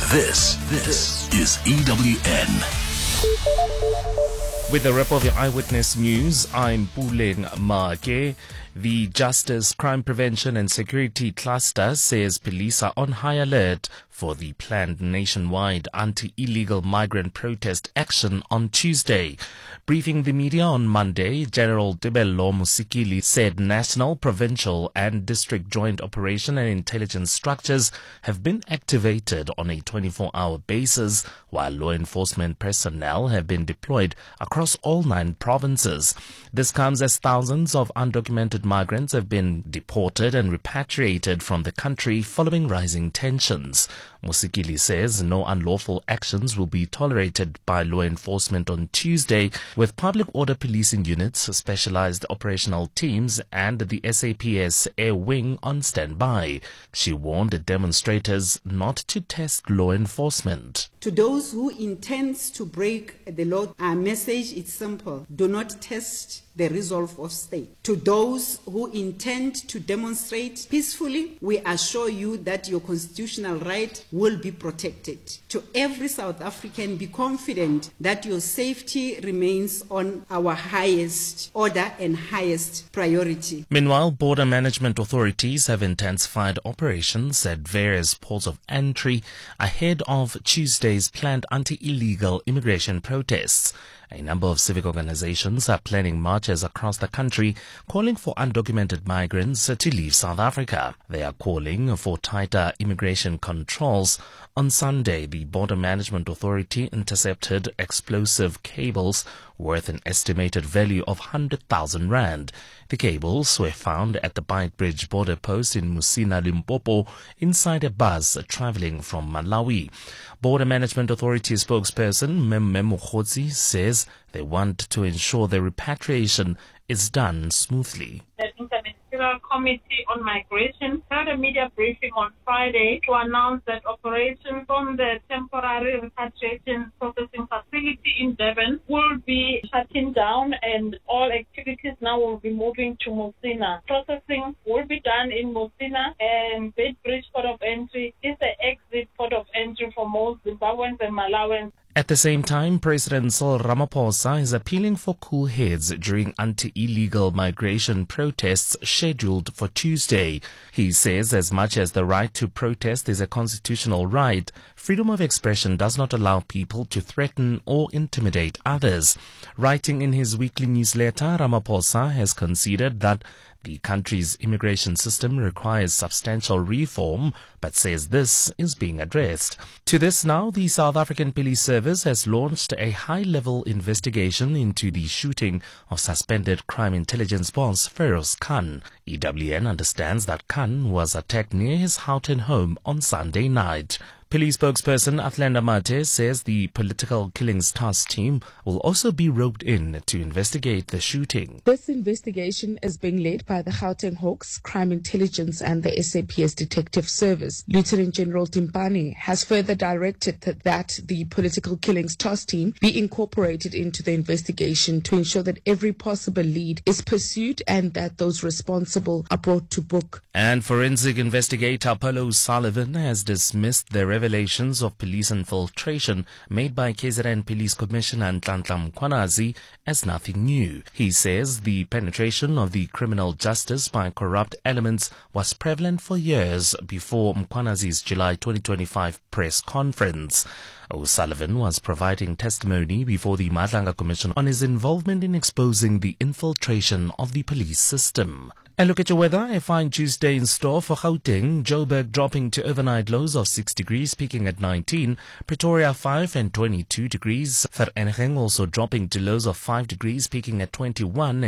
This is EWN. With the wrap of your Eyewitness News, I'm Puleng Make. The Justice, Crime Prevention and Security Cluster says police are on high alert for the planned nationwide anti-illegal migrant protest action on Tuesday. Briefing the media on Monday, General Tebello Musikili said national, provincial and district joint operation and intelligence structures have been activated on a 24-hour basis, while law enforcement personnel have been deployed across all 9 provinces. This comes as thousands of undocumented migrants have been deported and repatriated from the country following rising tensions. Musikili says no unlawful actions will be tolerated by law enforcement on Tuesday, with public order policing units, specialized operational teams and the SAPS Air Wing on standby. She warned demonstrators not to test law enforcement. To those who intend to break the law, our message is simple: do not test the resolve of state. To those who intend to demonstrate peacefully, we assure you that your constitutional right will be protected. To every South African, be confident that your safety remains on our highest order and highest priority. Meanwhile, border management authorities have intensified operations at various ports of entry ahead of Tuesday's planned anti-illegal immigration protests. A number of civic organizations are planning marches across the country calling for undocumented migrants to leave South Africa. They are calling for tighter immigration controls. On Sunday, the Border Management Authority intercepted explosive cables worth an estimated value of 100,000 rand. The cables were found at the Beitbridge border post in Musina, Limpopo, inside a bus traveling from Malawi. Border Management Authority spokesperson Mem Mokgotsi says they want to ensure the repatriation is done smoothly. The Interministerial Committee on Migration held a media briefing on Friday to announce that operations from the temporary repatriation processing facility in Durban will be shutting down, and all activities now will be moving to Musina. Processing will be done in Musina, and Beitbridge Port of Entry is the exit port of entry for most Zimbabweans and Malawians. At the same time, President Cyril Ramaphosa is appealing for cool heads during anti-illegal migration protests scheduled for Tuesday. He says as much as the right to protest is a constitutional right, freedom of expression does not allow people to threaten or intimidate others. Writing in his weekly newsletter, Ramaphosa has conceded that the country's immigration system requires substantial reform, but says this is being addressed. To this now, the South African Police Service has launched a high-level investigation into the shooting of suspended crime intelligence boss Feroz Khan. EWN understands that Khan was attacked near his Houghton home on Sunday night. Police spokesperson Athlenda Mate says the Political Killings Task Team will also be roped in to investigate the shooting. This investigation is being led by the Gauteng Hawks, Crime Intelligence and the SAPS Detective Service. Lieutenant General Timpani has further directed that the Political Killings Task Team be incorporated into the investigation to ensure that every possible lead is pursued and that those responsible are brought to book. And forensic investigator Paulo Sullivan has dismissed the revelations of police infiltration made by KZN Police Commissioner Nhlanhla Mkhwanazi as nothing new. He says the penetration of the criminal justice by corrupt elements was prevalent for years before Mkhwanazi's July 2025 press conference. O'Sullivan was providing testimony before the Madlanga Commission on his involvement in exposing the infiltration of the police system. And look at your weather. A fine Tuesday in store for Gauteng. Joburg dropping to overnight lows of 6 degrees, peaking at 19. Pretoria 5 and 22 degrees. Vereeniging also dropping to lows of 5 degrees, peaking at 21.